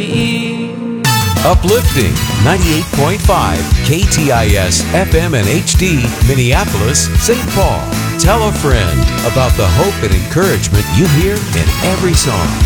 me. Uplifting 98.5 KTIS FM and HD, Minneapolis, St. Paul. Tell a friend about the hope and encouragement you hear in every song.